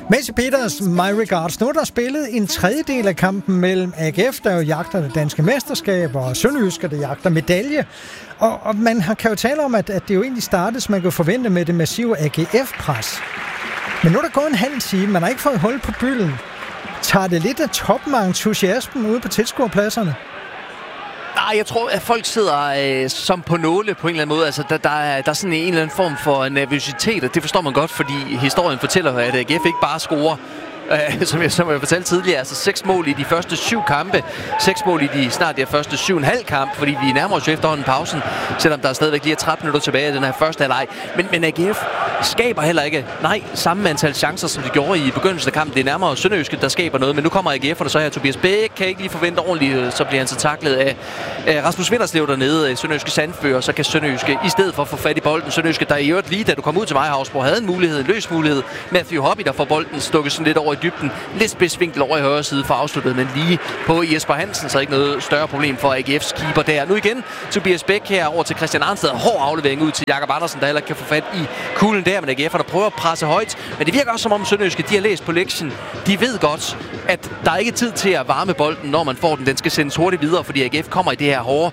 Messi Peters, my regards. Nu er der spillet en tredjedel af kampen mellem AGF, der jo jagter det danske mesterskab, og Sønderjyske, der jagter medalje. Og man kan jo tale om, at det jo egentlig startede, som man kan forvente med det massive AGF-pres. Men nu er der gået en halv time, man har ikke fået hul på bylden. Tager det lidt af toppen af entusiasmen ude på tilskuerpladserne? Nej, jeg tror, at folk sidder som på nåle på en eller anden måde. Altså, der er sådan en eller anden form for nervøsitet, og det forstår man godt, fordi historien fortæller, at AGF ikke bare scorer. Som jeg fortalte tidligere, altså 6 mål i de første 7 kampe, 6 mål i de første 7,5 kamp, fordi vi nærmer os jo efterhånden pausen, selvom der stadigvæk lige er 13 minutter tilbage i den her første halvleg. Men AGF skaber heller ikke, samme antal chancer, som de gjorde i begyndelsen af kampen. Det er nærmere Sønderjyske, der skaber noget, men nu kommer AGF, og der så her Tobias Bæk, kan ikke lige forvente ordentligt, så bliver han så taklet af Rasmus Vinderslev dernede, Sønderjyske sandfører, så kan Sønderjyske i stedet for at få fat i bolden. Sønderjyske, der i øvrigt lige, da du kom ud til mig, Havsborg, havde en mulighed, en løs mulighed. Matthew Hobby, der får bolden stukket sådan lidt over i dybden. Lidt spidsvinkel over i højre side for afsluttet, men lige på Jesper Hansen, så ikke noget større problem for AGF's keeper der. Nu igen Tobias Bæk her over til Christian Arnsted. Hård aflevering ud til Jakob Andersen, der heller kan få fat i kuglen der, men AGF'erne prøver at presse højt. Men det virker også som om Sønderjyske, de har læst på lektien. De ved godt, at der er ikke tid til at varme bolden, når man får den. Den skal sendes hurtigt videre, fordi AGF kommer i det her hårde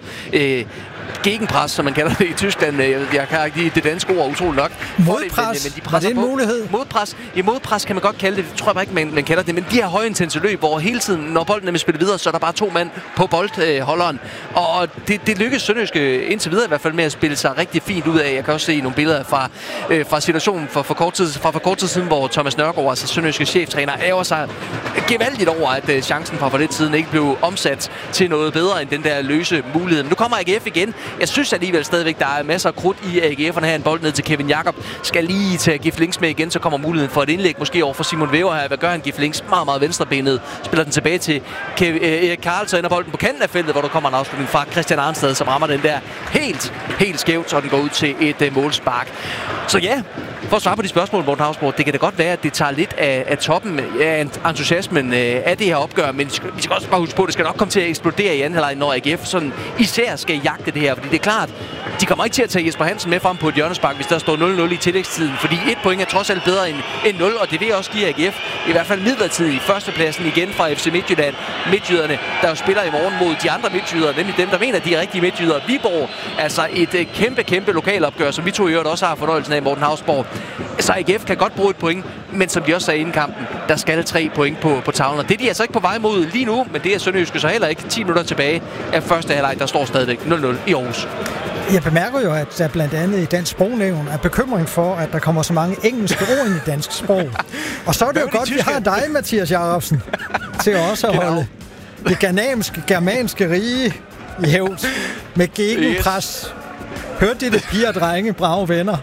gegenpres, som man kalder det i Tyskland. Jeg kan ikke lide det danske ord utroligt nok. Modpres, men var det en mulighed? Modpres kan man godt kalde det. Det tror jeg bare ikke, man kalder det. Men de her højintense løb, hvor hele tiden, når bolden er spillet videre, så er der bare 2 mand på boldholderen. Og det lykkedes Sønderjyske indtil videre i hvert fald med at spille sig rigtig fint ud af. Jeg kan også se nogle billeder fra situationen for kort tid siden, hvor Thomas Nørgaard, altså Sønderjyske cheftræner, ærger sig gevaldigt over, at chancen fra lidt siden ikke blev omsat til noget bedre end den der løse mulighed. Men nu kommer AGF igen. Jeg synes alligevel stadigvæk, der er masser af krudt i AGF'erne her. En bold ned til Kevin Jakob. Skal lige tage Gif Links med igen, så kommer muligheden for et indlæg. Måske over for Simon Væver her. Hvad gør han? Gif Links meget, meget venstrebenet. Spiller den tilbage til Erik Karl, så ender bolden på kanten af feltet, hvor der kommer en afslutning fra Christian Arnsted, som rammer den der helt skævt, så den går ud til et målspark. Så ja, for at svare på de spørgsmål, Morten Havsborg, det kan da godt være, at det tager lidt af toppen af entusiasmen af det her opgør, men vi skal også bare huske på, at det skal nok komme til at eksplodere i anden halvleg, når AGF sådan især skal jagte det her, fordi det er klart, de kommer ikke til at tage Jesper Hansen med frem på et hjørnespark, hvis der står 0-0 i tillægstiden, fordi 1 point er trods alt bedre end 0, og det vil også give AGF i hvert fald midlertidigt førstepladsen igen fra FC Midtjylland. Midtjyderne, der jo spiller i morgen mod de andre midtjyder, nemlig dem, der mener, de er rigtige midtjyder. Viborg, altså et kæmpe lokalopgør, som vi to i øvrigt også har fornøjelsen af, Morten Havsborg. Så AGF kan godt bruge et point, men som de også sagde inden kampen, der skal 3 point på tavlen. Og det er de altså ikke på vej mod lige nu, men det er Sønderjyske så heller ikke. 10 minutter tilbage af første halvleg, der står stadigvæk 0-0 i Aarhus. Jeg bemærker jo, at der blandt andet i Dansk Sprognævn er bekymring for, at der kommer så mange engelske ord ind i dansk sprog. Og så er det jo godt, at vi har dig, Mathias Jacobsen, til også at holde det germanske rige i hævd med gegenpres. Hørte de det, piger og drenge, brave venner?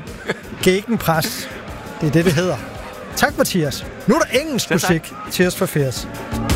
Gegenpres. Det er det hedder. Tak, Mathias. Nu er der engelsk musik. Tears for Fears.